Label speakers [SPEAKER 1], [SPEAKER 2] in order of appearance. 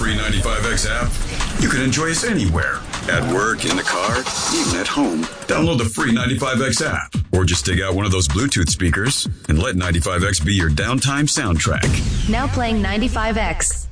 [SPEAKER 1] free 95X app, you can enjoy us anywhere. At work, in the car, even at home. Download the free 95X app. Or just dig out one of those Bluetooth speakers and let 95X be your downtime soundtrack.
[SPEAKER 2] Now playing 95X.